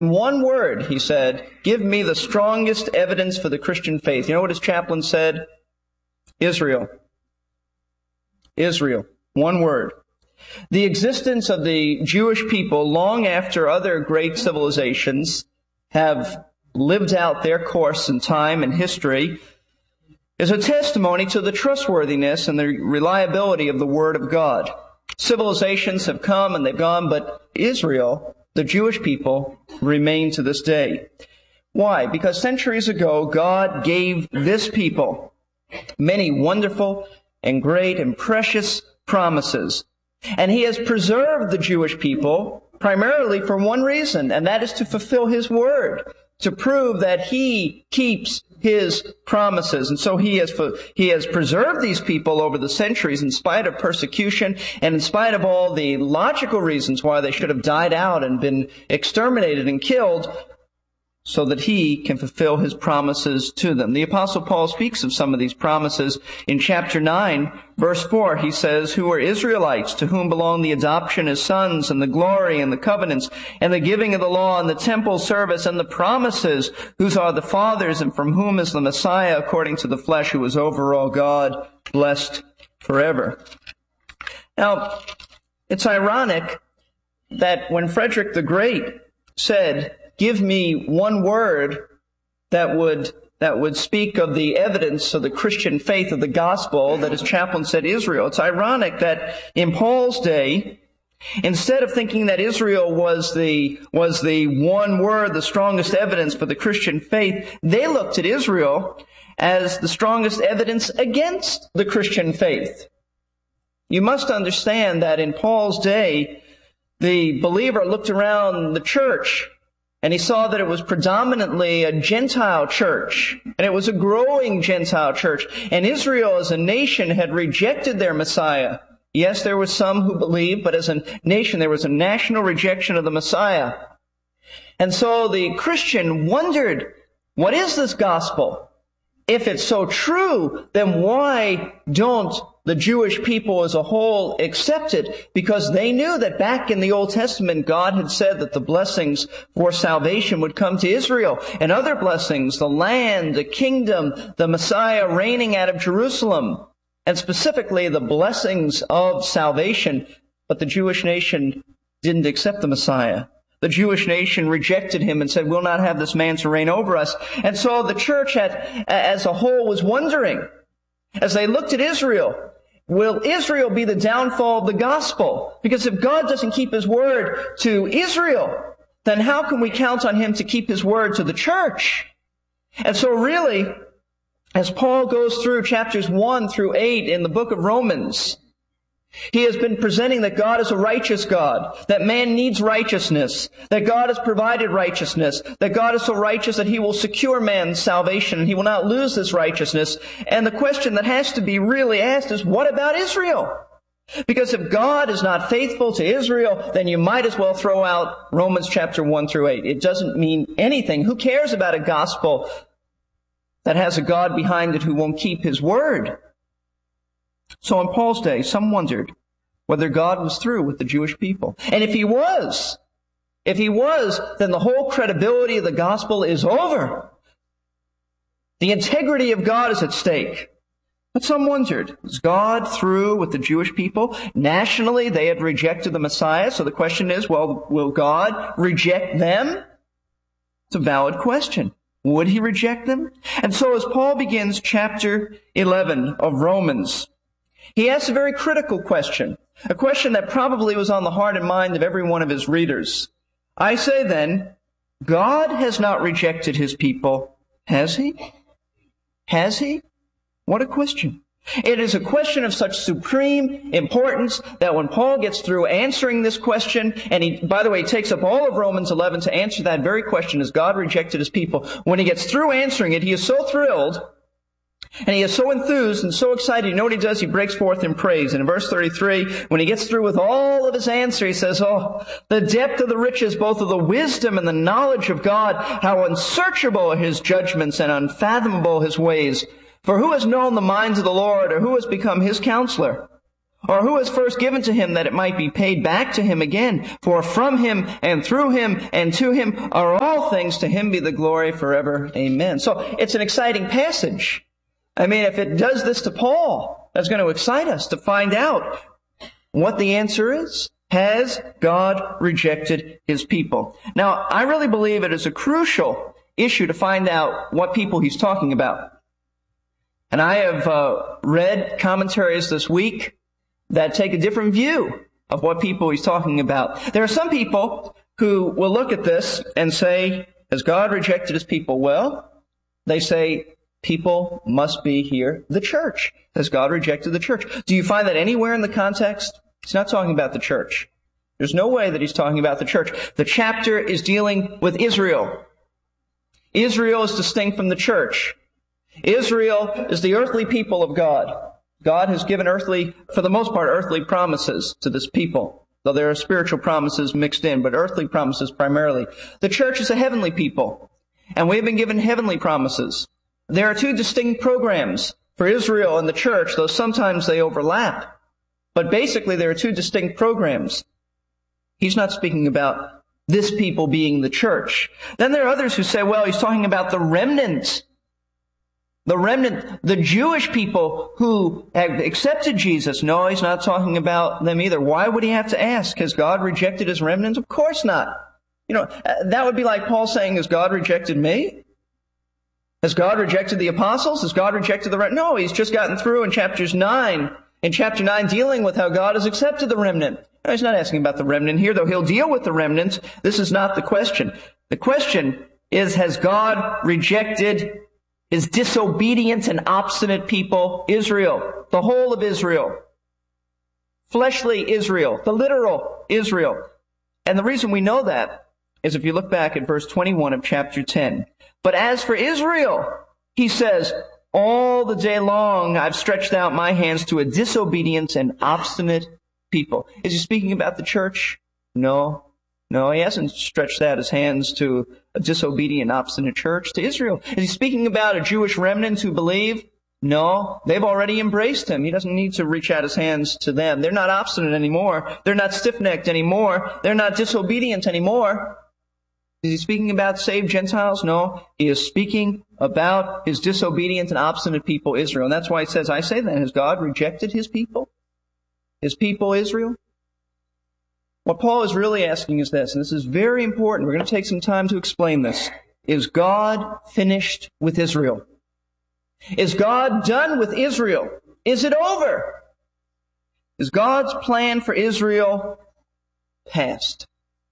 one word, he said, give me the strongest evidence for the Christian faith. You know what his chaplain said? Israel. Israel. One word. The existence of the Jewish people long after other great civilizations have lived out their course in time and history is a testimony to the trustworthiness and the reliability of the Word of God. Civilizations have come and they've gone, but Israel, the Jewish people, remain to this day. Why? Because centuries ago, God gave this people many wonderful and great and precious promises. And He has preserved the Jewish people primarily for one reason, and that is to fulfill His Word, to prove that He keeps His promises. And so He has preserved these people over the centuries in spite of persecution and in spite of all the logical reasons why they should have died out and been exterminated and killed, so that He can fulfill His promises to them. The Apostle Paul speaks of some of these promises in chapter 9, verse 4. He says, who are Israelites, to whom belong the adoption as sons, and the glory, and the covenants, and the giving of the law, and the temple service, and the promises, whose are the fathers, and from whom is the Messiah, according to the flesh, who is over all God, blessed forever. Now, it's ironic that when Frederick the Great said, give me one word that would speak of the evidence of the Christian faith of the gospel, that his chaplain said Israel. It's ironic that in Paul's day, instead of thinking that Israel was the one word, the strongest evidence for the Christian faith, they looked at Israel as the strongest evidence against the Christian faith. You must understand that in Paul's day, the believer looked around the church and he saw that it was predominantly a Gentile church, and it was a growing Gentile church. And Israel as a nation had rejected their Messiah. Yes, there were some who believed, but as a nation there was a national rejection of the Messiah. And so the Christian wondered, what is this gospel? If it's so true, then why don't the Jewish people as a whole accept it? Because they knew that back in the Old Testament, God had said that the blessings for salvation would come to Israel, and other blessings, the land, the kingdom, the Messiah reigning out of Jerusalem, and specifically the blessings of salvation. But the Jewish nation didn't accept the Messiah. The Jewish nation rejected Him and said, we'll not have this man to reign over us. And so the church as a whole was wondering, as they looked at Israel, will Israel be the downfall of the gospel? Because if God doesn't keep His word to Israel, then how can we count on Him to keep His word to the church? And so really, as Paul goes through chapters 1 through 8 in the book of Romans, he has been presenting that God is a righteous God, that man needs righteousness, that God has provided righteousness, that God is so righteous that He will secure man's salvation and He will not lose this righteousness. And the question that has to be really asked is, what about Israel? Because if God is not faithful to Israel, then you might as well throw out Romans chapter 1 through 8. It doesn't mean anything. Who cares about a gospel that has a God behind it who won't keep His word? So in Paul's day, some wondered whether God was through with the Jewish people. And if He was, then the whole credibility of the gospel is over. The integrity of God is at stake. But some wondered, is God through with the Jewish people? Nationally, they had rejected the Messiah. So the question is, well, will God reject them? It's a valid question. Would He reject them? And so as Paul begins chapter 11 of Romans, he asks a very critical question, a question that probably was on the heart and mind of every one of his readers. I say then, God has not rejected His people, has He? Has He? What a question. It is a question of such supreme importance that when Paul gets through answering this question, and he, by the way, takes up all of Romans 11 to answer that very question, has God rejected His people? When he gets through answering it, he is so thrilled, and he is so enthused and so excited. You know what he does? He breaks forth in praise. And in verse 33, when he gets through with all of his answer, he says, oh, the depth of the riches, both of the wisdom and the knowledge of God, how unsearchable are His judgments and unfathomable His ways. For who has known the minds of the Lord, or who has become His counselor? Or who has first given to him that it might be paid back to him again? For from him and through him and to him are all things. To him be the glory forever. Amen. So it's an exciting passage. I mean, if it does this to Paul, that's going to excite us to find out what the answer is. Has God rejected his people? Now, I really believe it is a crucial issue to find out what people he's talking about. And I have read commentaries this week that take a different view of what people he's talking about. There are some people who will look at this and say, has God rejected his people? Well, they say, people must be here, the church. Has God rejected the church? Do you find that anywhere in the context? He's not talking about the church. There's no way that he's talking about the church. The chapter is dealing with Israel. Israel is distinct from the church. Israel is the earthly people of God. God has given for the most part, earthly promises to this people, though there are spiritual promises mixed in, but earthly promises primarily. The church is a heavenly people, and we've been given heavenly promises. There are two distinct programs for Israel and the church, though sometimes they overlap. But basically, there are two distinct programs. He's not speaking about this people being the church. Then there are others who say, well, he's talking about the remnant. The remnant, the Jewish people who have accepted Jesus. No, he's not talking about them either. Why would he have to ask? Has God rejected his remnant? Of course not. You know, that would be like Paul saying, has God rejected me? Has God rejected the apostles? Has God rejected the remnant? No, he's just gotten through in chapter 9, dealing with how God has accepted the remnant. No, he's not asking about the remnant here, though he'll deal with the remnant. This is not the question. The question is, has God rejected his disobedient and obstinate people, Israel, the whole of Israel, fleshly Israel, the literal Israel? And the reason we know that is if you look back at verse 21 of chapter 10. But as for Israel, he says, all the day long I've stretched out my hands to a disobedient and obstinate people. Is he speaking about the church? No. No, he hasn't stretched out his hands to a disobedient, obstinate church, to Israel. Is he speaking about a Jewish remnant who believe? No, they've already embraced him. He doesn't need to reach out his hands to them. They're not obstinate anymore. They're not stiff-necked anymore. They're not disobedient anymore. Is he speaking about saved Gentiles? No, he is speaking about his disobedient and obstinate people, Israel. And that's why he says, I say then, has God rejected his people? His people, Israel? What Paul is really asking is this, and this is very important. We're going to take some time to explain this. Is God finished with Israel? Is God done with Israel? Is it over? Is God's plan for Israel past?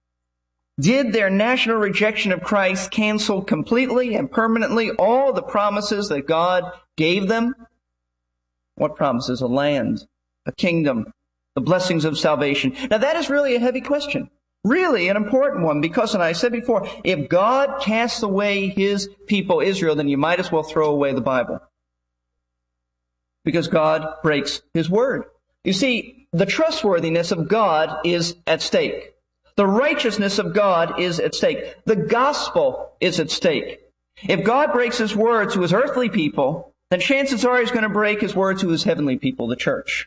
Did their national rejection of Christ cancel completely and permanently all the promises that God gave them? What promises? A land, a kingdom, the blessings of salvation. Now that is really a heavy question. Really an important one, because, and I said before, if God casts away his people Israel, then you might as well throw away the Bible. Because God breaks his word. You see, the trustworthiness of God is at stake. The righteousness of God is at stake. The gospel is at stake. If God breaks his word to his earthly people, then chances are he's going to break his word to his heavenly people, the church.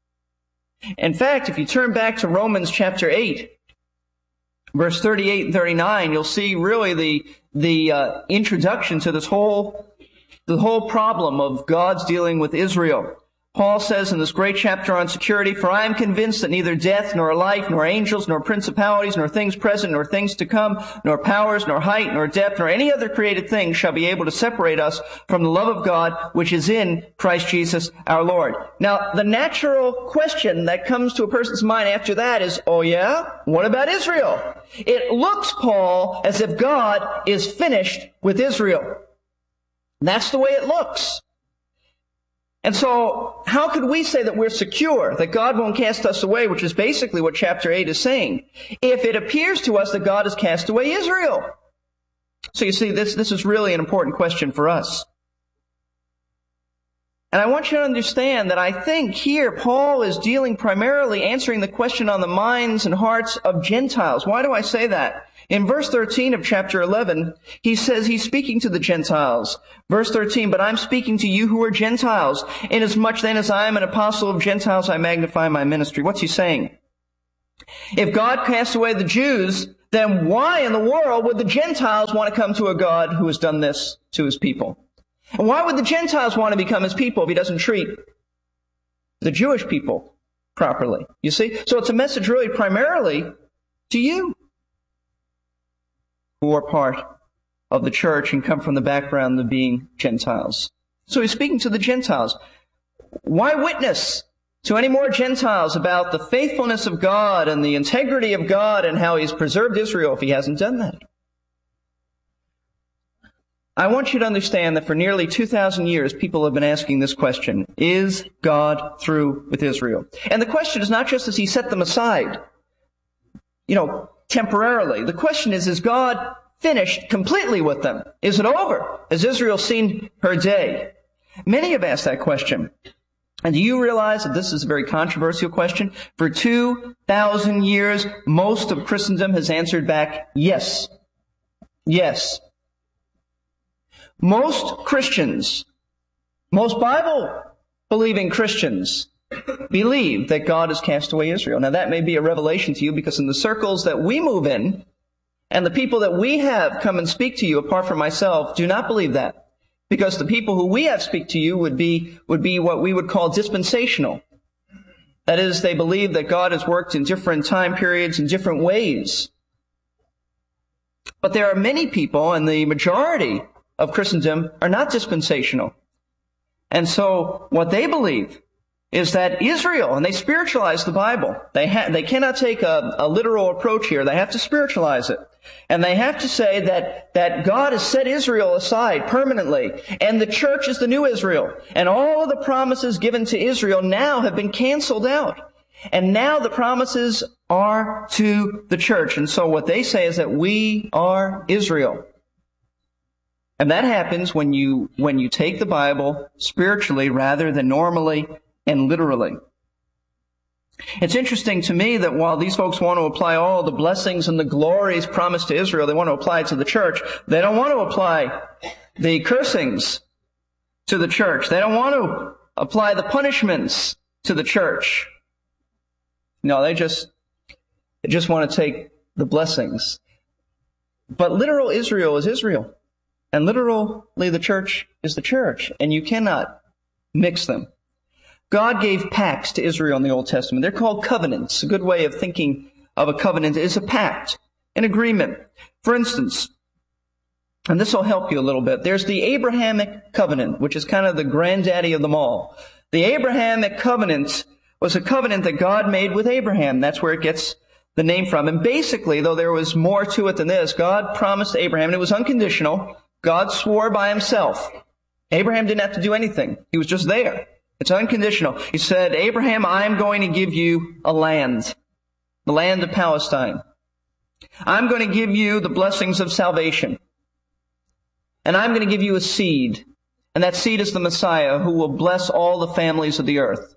In fact, if you turn back to Romans chapter 8, verse 38 and 39, you'll see really the introduction to the whole problem of God's dealing with Israel. Paul says in this great chapter on security, for I am convinced that neither death, nor life, nor angels, nor principalities, nor things present, nor things to come, nor powers, nor height, nor depth, nor any other created thing shall be able to separate us from the love of God, which is in Christ Jesus our Lord. Now, the natural question that comes to a person's mind after that is, oh yeah? What about Israel? It looks, Paul, as if God is finished with Israel. That's the way it looks. And so, how could we say that we're secure, that God won't cast us away, which is basically what chapter 8 is saying, if it appears to us that God has cast away Israel? So you see, this is really an important question for us. And I want you to understand that I think here Paul is dealing primarily, answering the question on the minds and hearts of Gentiles. Why do I say that? In verse 13 of chapter 11, he says he's speaking to the Gentiles. Verse 13, but I'm speaking to you who are Gentiles. Inasmuch then as I am an apostle of Gentiles, I magnify my ministry. What's he saying? If God casts away the Jews, then why in the world would the Gentiles want to come to a God who has done this to his people? And why would the Gentiles want to become his people if he doesn't treat the Jewish people properly? You see? So it's a message really primarily to you who are part of the church and come from the background of being Gentiles. So he's speaking to the Gentiles. Why witness to any more Gentiles about the faithfulness of God and the integrity of God and how he's preserved Israel if he hasn't done that? I want you to understand that for nearly 2,000 years, people have been asking this question: is God through with Israel? And the question is not just, does he set them aside, temporarily? The question is God finished completely with them? Is it over? Has Israel seen her day? Many have asked that question. And do you realize that this is a very controversial question? For 2,000 years, most of Christendom has answered back, yes. Yes. Most Christians, most Bible-believing Christians, believe that God has cast away Israel. Now that may be a revelation to you, because in the circles that we move in, and the people that we have come and speak to you, apart from myself, do not believe that. Because the people who we have speak to you would be what we would call dispensational. That is, they believe that God has worked in different time periods in different ways. But there are many people, and the majority of Christendom are not dispensational. And so what they believe is that Israel, and they spiritualize the Bible. They cannot take a literal approach here. They have to spiritualize it. And they have to say that God has set Israel aside permanently, and the church is the new Israel. And all of the promises given to Israel now have been canceled out. And now the promises are to the church. And so what they say is that we are Israel. And that happens when you take the Bible spiritually rather than normally and literally. It's interesting to me that while these folks want to apply all the blessings and the glories promised to Israel, they want to apply it to the church. They don't want to apply the cursings to the church. They don't want to apply the punishments to the church. No, they just want to take the blessings. But literal Israel is Israel. And literally the church is the church. And you cannot mix them. God gave pacts to Israel in the Old Testament. They're called covenants. A good way of thinking of a covenant is a pact, an agreement. For instance, and this will help you a little bit, there's the Abrahamic covenant, which is kind of the granddaddy of them all. The Abrahamic covenant was a covenant that God made with Abraham. That's where it gets the name from. And basically, though there was more to it than this, God promised Abraham, and it was unconditional. God swore by himself. Abraham didn't have to do anything. He was just there. It's unconditional. He said, Abraham, I'm going to give you a land, the land of Palestine. I'm going to give you the blessings of salvation. And I'm going to give you a seed. And that seed is the Messiah, who will bless all the families of the earth.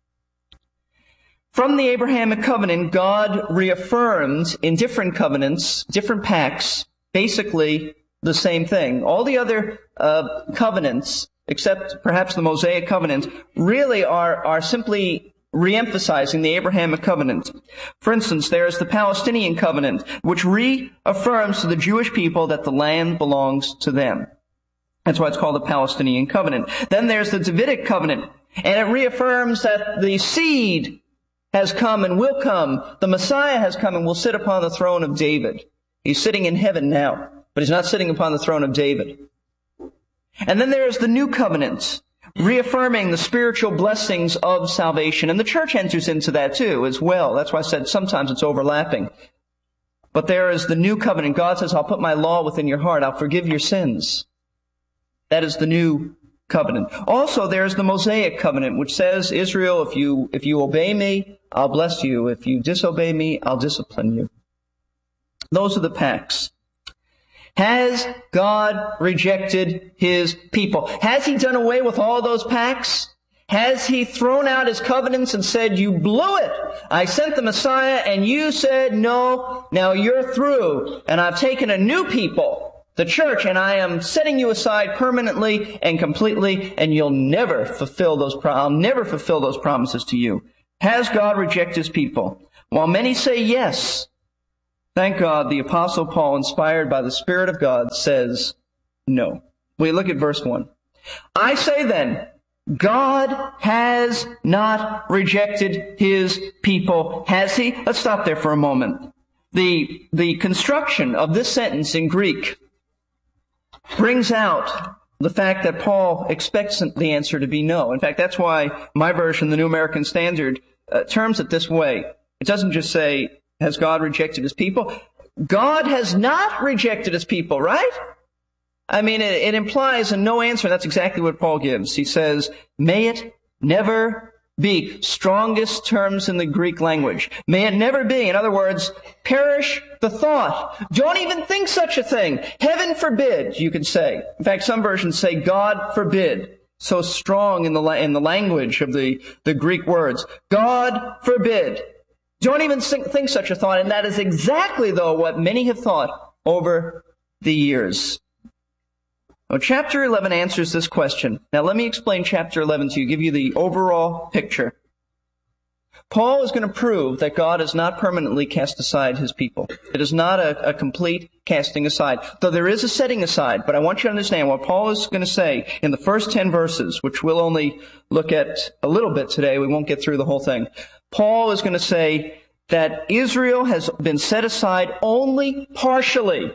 From the Abrahamic covenant, God reaffirmed in different covenants, different pacts, basically the same thing. All the other covenants, except perhaps the Mosaic covenant, really are simply re-emphasizing the Abrahamic covenant. For instance, there's the Palestinian covenant, which reaffirms to the Jewish people that the land belongs to them. That's why it's called the Palestinian covenant. Then there's the Davidic covenant, and it reaffirms that the seed has come and will come. The Messiah has come and will sit upon the throne of David. He's sitting in heaven now, but he's not sitting upon the throne of David. And then there's the new covenant, reaffirming the spiritual blessings of salvation. And the church enters into that too, as well. That's why I said sometimes it's overlapping. But there is the new covenant. God says, I'll put my law within your heart. I'll forgive your sins. That is the new covenant. Also, there's the Mosaic covenant, which says, Israel, if you obey me, I'll bless you. If you disobey me, I'll discipline you. Those are the pacts. Has God rejected his people? Has he done away with all those pacts? Has he thrown out his covenants and said, you blew it? I sent the Messiah and you said no, now you're through. And I've taken a new people, the church, and I am setting you aside permanently and completely, and you'll never fulfill those I'll never fulfill those promises to you. Has God rejected his people? While many say yes, thank God the Apostle Paul, inspired by the Spirit of God, says no. We look at verse 1. I say then, God has not rejected his people, has he? Let's stop there for a moment. The construction of this sentence in Greek brings out the fact that Paul expects the answer to be no. In fact, that's why my version, the New American Standard, terms it this way. It doesn't just say, has God rejected his people? God has not rejected his people, right? I mean, it implies a no answer. That's exactly what Paul gives. He says, may it never be. Strongest terms in the Greek language. May it never be. In other words, perish the thought. Don't even think such a thing. Heaven forbid, you could say. In fact, some versions say, God forbid. So strong in the language of the Greek words. God forbid. Don't even think such a thought. And that is exactly, though, what many have thought over the years. Well, chapter 11 answers this question. Now, let me explain chapter 11 to you, give you the overall picture. Paul is going to prove that God has not permanently cast aside his people. It is not a complete casting aside, though there is a setting aside. But I want you to understand what Paul is going to say in the first 10 verses, which we'll only look at a little bit today. We won't get through the whole thing. Paul is going to say that Israel has been set aside only partially,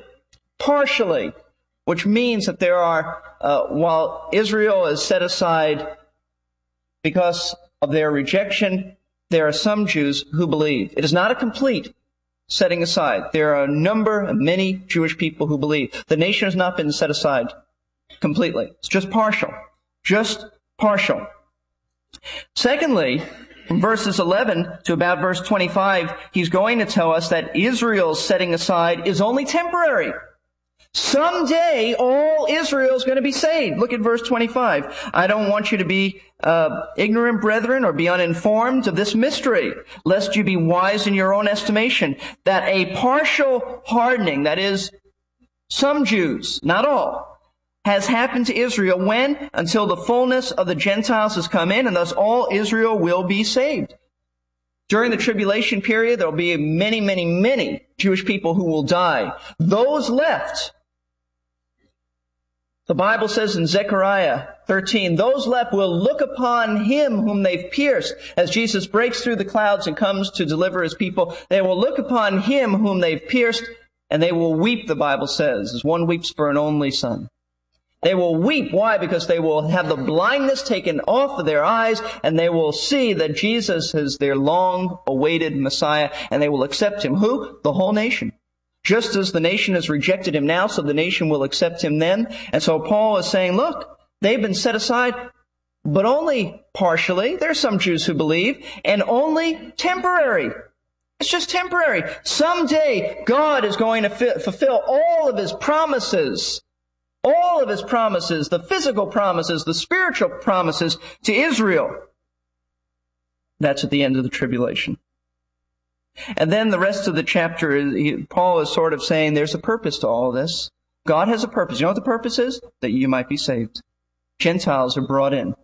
which means that there are, while Israel is set aside because of their rejection, there are some Jews who believe. It is not a complete setting aside. There are many Jewish people who believe. The nation has not been set aside completely. It's just partial. Just partial. Secondly, from verses 11 to about verse 25, he's going to tell us that Israel's setting aside is only temporary. Someday, all Israel is going to be saved. Look at verse 25. I don't want you to be ignorant, brethren, or be uninformed of this mystery, lest you be wise in your own estimation, that a partial hardening, that is, some Jews, not all, has happened to Israel. When? Until the fullness of the Gentiles has come in, and thus all Israel will be saved. During the tribulation period, there will be many, many, many Jewish people who will die. Those left, the Bible says in Zechariah 13, those left will look upon him whom they've pierced. As Jesus breaks through the clouds and comes to deliver his people, they will look upon him whom they've pierced, and they will weep, the Bible says, as one weeps for an only son. They will weep. Why? Because they will have the blindness taken off of their eyes, and they will see that Jesus is their long-awaited Messiah, and they will accept him. Who? The whole nation. Just as the nation has rejected him now, so the nation will accept him then. And so Paul is saying, look, they've been set aside, but only partially. There are some Jews who believe, and only temporary. It's just temporary. Someday, God is going to fulfill all of his promises. All of his promises, the physical promises, the spiritual promises to Israel. That's at the end of the tribulation. And then the rest of the chapter, Paul is sort of saying there's a purpose to all of this. God has a purpose. You know what the purpose is? That you might be saved. Gentiles are brought in.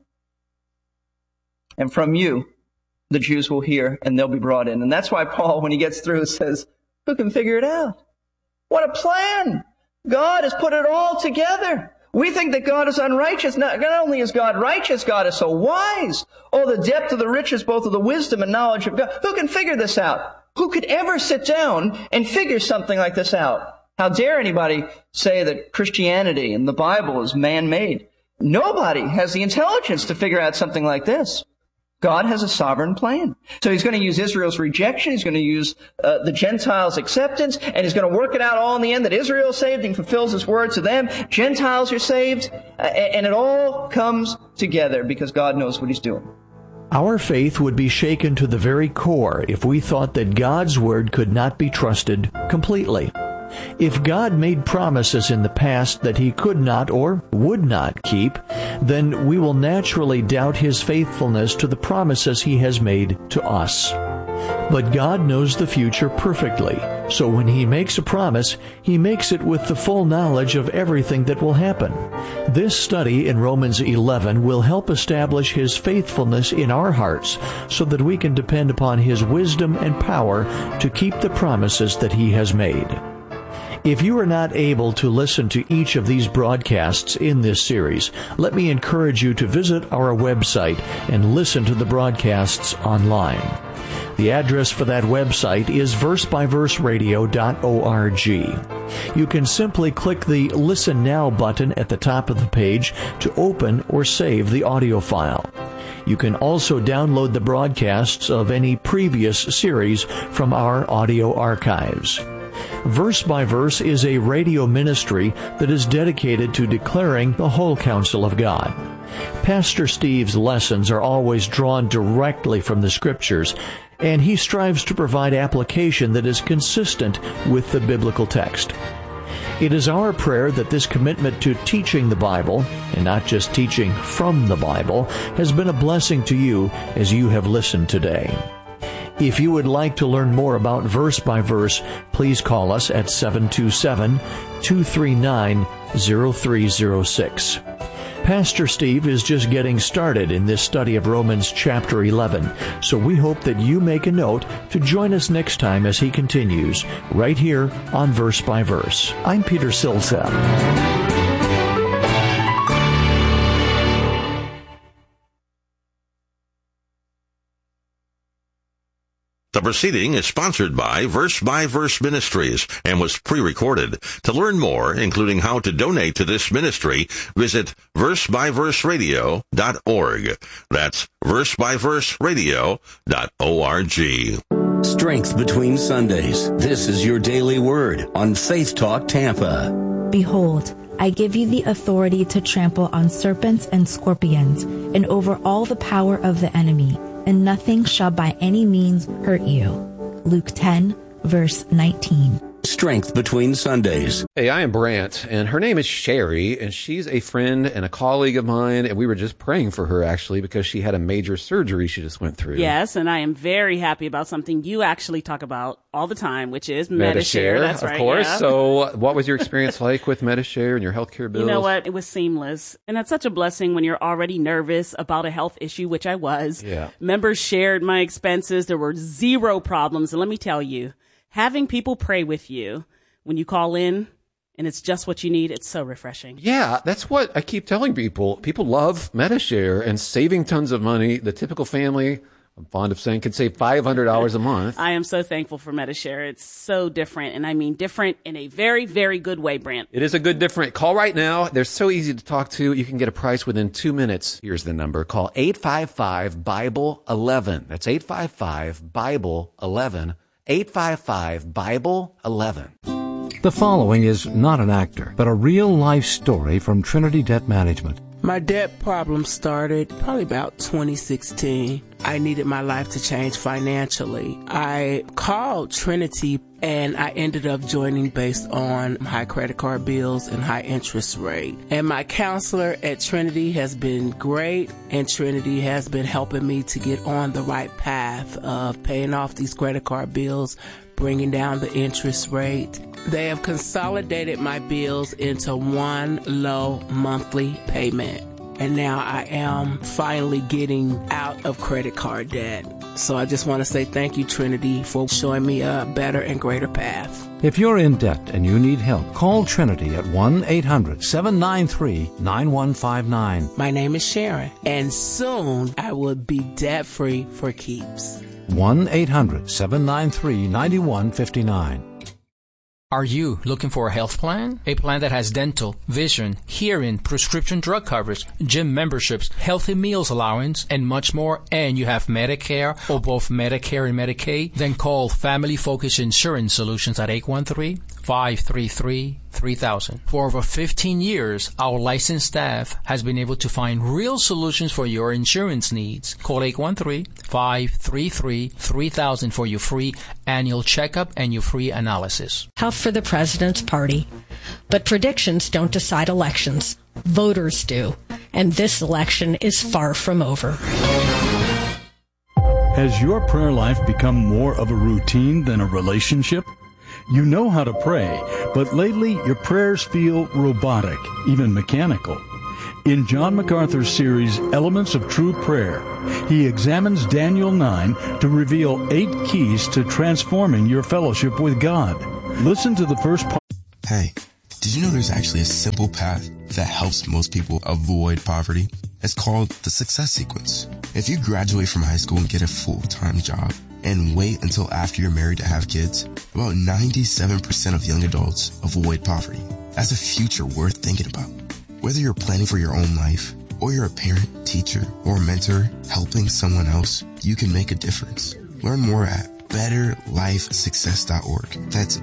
And from you, the Jews will hear, and they'll be brought in. And that's why Paul, when he gets through, says, who can figure it out? What a plan! God has put it all together. We think that God is unrighteous. Not only is God righteous, God is so wise. Oh, the depth of the riches, both of the wisdom and knowledge of God. Who can figure this out? Who could ever sit down and figure something like this out? How dare anybody say that Christianity and the Bible is man-made? Nobody has the intelligence to figure out something like this. God has a sovereign plan. So he's going to use Israel's rejection, he's going to use the Gentiles' acceptance, and he's going to work it out all in the end that Israel is saved and fulfills his word to them. Gentiles are saved, and it all comes together because God knows what he's doing. Our faith would be shaken to the very core if we thought that God's word could not be trusted completely. If God made promises in the past that he could not or would not keep, then we will naturally doubt His faithfulness to the promises He has made to us. But God knows the future perfectly, so when He makes a promise, He makes it with the full knowledge of everything that will happen. This study in Romans 11 will help establish His faithfulness in our hearts so that we can depend upon His wisdom and power to keep the promises that He has made. If you are not able to listen to each of these broadcasts in this series, let me encourage you to visit our website and listen to the broadcasts online. The address for that website is versebyverseradio.org. You can simply click the Listen Now button at the top of the page to open or save the audio file. You can also download the broadcasts of any previous series from our audio archives. Verse by Verse is a radio ministry that is dedicated to declaring the whole counsel of God. Pastor Steve's lessons are always drawn directly from the Scriptures, and he strives to provide application that is consistent with the biblical text. It is our prayer that this commitment to teaching the Bible, and not just teaching from the Bible, has been a blessing to you as you have listened today. If you would like to learn more about Verse by Verse, please call us at 727-239-0306. Pastor Steve is just getting started in this study of Romans chapter 11, so we hope that you make a note to join us next time as he continues, right here on Verse by Verse. I'm Peter Silseth. The proceeding is sponsored by Verse Ministries and was pre-recorded. To learn more, including how to donate to this ministry, visit versebyverseradio.org. That's versebyverseradio.org. Strength between Sundays. This is your daily word on Faith Talk Tampa. Behold, I give you the authority to trample on serpents and scorpions and over all the power of the enemy, and nothing shall by any means hurt you. Luke 10, verse 19. Strength between Sundays. Hey, I am Brant, and her name is Sherry, and she's a friend and a colleague of mine, and we were just praying for her, actually, because she had a major surgery she just went through. Yes, and I am very happy about something you actually talk about all the time, which is Medi-Share. That's right, of course. Yeah. So what was your experience like with Medi-Share and your healthcare bills? You know what? It was seamless. And that's such a blessing when you're already nervous about a health issue, which I was. Yeah. Members shared my expenses. There were zero problems. And let me tell you, having people pray with you when you call in and it's just what you need, it's so refreshing. Yeah, that's what I keep telling people. People love Medi-Share and saving tons of money. The typical family, I'm fond of saying, can save $500 a month. I am so thankful for Medi-Share. It's so different, and I mean different in a very, very good way, Brant. It is a good different. Call right now. They're so easy to talk to. You can get a price within 2 minutes. Here's the number. Call 855-BIBLE-11. That's 855-BIBLE-11. 855-BIBLE-11. The following is not an actor, but a real-life story from Trinity Debt Management. My debt problem started probably about 2016. I needed my life to change financially. I called Trinity and I ended up joining based on high credit card bills and high interest rate. And my counselor at Trinity has been great, and Trinity has been helping me to get on the right path of paying off these credit card bills, bringing down the interest rate. They have consolidated my bills into one low monthly payment. And now I am finally getting out of credit card debt. So I just want to say thank you, Trinity, for showing me a better and greater path. If you're in debt and you need help, call Trinity at 1-800-793-9159. My name is Sharon, and soon I will be debt-free for keeps. 1-800-793-9159. Are you looking for a health plan? A plan that has dental, vision, hearing, prescription drug coverage, gym memberships, healthy meals allowance, and much more, and you have Medicare or both Medicare and Medicaid? Then call Family Focus Insurance Solutions at 813-533-3000. For over 15 years, our licensed staff has been able to find real solutions for your insurance needs. Call 813-533-3000 for your free annual checkup and your free analysis. Health for the President's Party. But predictions don't decide elections. Voters do. and this election is far from over. Has your prayer life become more of a routine than a relationship? You know how to pray, but lately your prayers feel robotic, even mechanical. In John MacArthur's series, Elements of True Prayer, he examines Daniel 9 to reveal 8 keys to transforming your fellowship with God. Listen to the first part. Hey, did you know there's actually a simple path that helps most people avoid poverty? It's called the Success Sequence. If you graduate from high school and get a full-time job and wait until after you're married to have kids, about 97% of young adults avoid poverty. That's a future worth thinking about. Whether you're planning for your own life, or you're a parent, teacher, or mentor helping someone else, you can make a difference. Learn more at betterlifesuccess.org. That's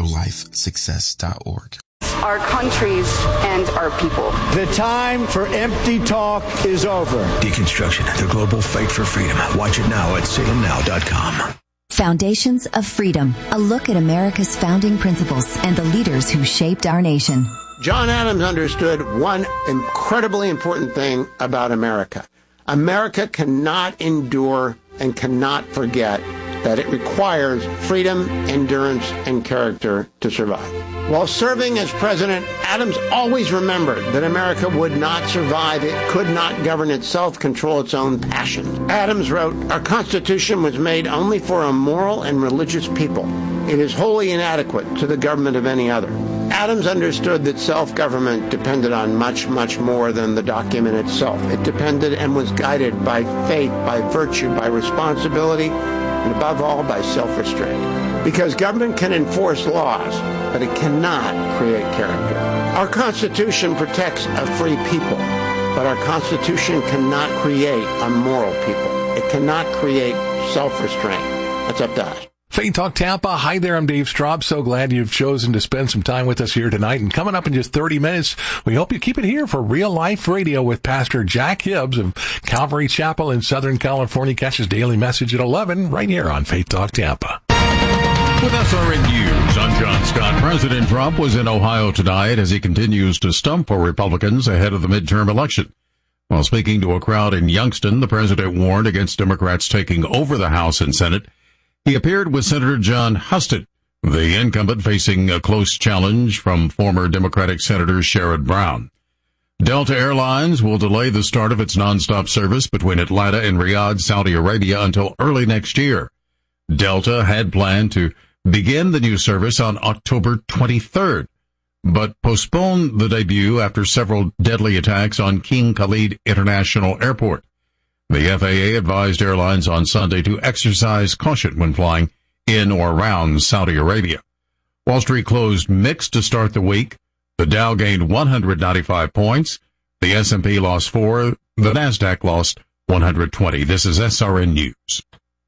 betterlifesuccess.org. Our countries and our people. The time for empty talk is over. Deconstruction, the global fight for freedom. Watch it now at salemnow.com. Foundations of Freedom, a look at America's founding principles and the leaders who shaped our nation. John Adams understood one incredibly important thing about America. America cannot endure and cannot forget that it requires freedom, endurance, and character to survive. While serving as president, Adams always remembered that America would not survive. It could not govern itself, control its own passions. Adams wrote, "Our Constitution was made only for a moral and religious people. It is wholly inadequate to the government of any other." Adams understood that self-government depended on much, much more than the document itself. It depended and was guided by faith, by virtue, by responsibility, and above all, by self-restraint. Because government can enforce laws, but it cannot create character. Our Constitution protects a free people, but our Constitution cannot create a moral people. It cannot create self-restraint. That's up to us. Faith Talk Tampa. Hi there, I'm Dave Straub. So glad you've chosen to spend some time with us here tonight. And coming up in just 30 minutes, we hope you keep it here for Real Life Radio with Pastor Jack Hibbs of Calvary Chapel in Southern California. Catch his daily message at 11 right here on Faith Talk Tampa. With SRN News, I'm John Scott. President Trump was in Ohio tonight as he continues to stump for Republicans ahead of the midterm election. While speaking to a crowd in Youngstown, the president warned against Democrats taking over the House and Senate. He appeared with Senator John Husted, the incumbent facing a close challenge from former Democratic Senator Sherrod Brown. Delta Airlines will delay the start of its nonstop service between Atlanta and Riyadh, Saudi Arabia until early next year. Delta had planned to begin the new service on October 23rd, but postponed the debut after several deadly attacks on King Khalid International Airport. The FAA advised airlines on Sunday to exercise caution when flying in or around Saudi Arabia. Wall Street closed mixed to start the week. The Dow gained 195 points. The S&P lost 4. The Nasdaq lost 120. This is SRN News.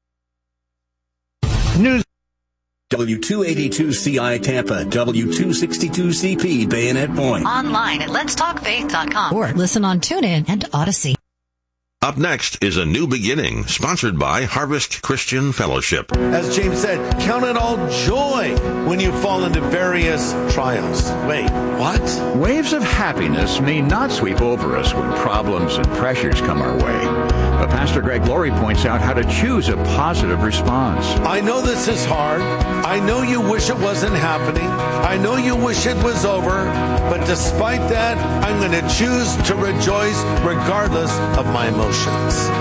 News. W282CI Tampa, W262CP Bayonet Point. Online at letstalkfaith.com or listen on TuneIn and Odyssey. Up next is A New Beginning, sponsored by Harvest Christian Fellowship. As James said, count it all joy when you fall into various trials. Wait, what? Waves of happiness may not sweep over us when problems and pressures come our way. But Pastor Greg Laurie points out how to choose a positive response. I know this is hard. I know you wish it wasn't happening. I know you wish it was over. But despite that, I'm going to choose to rejoice regardless of my emotions.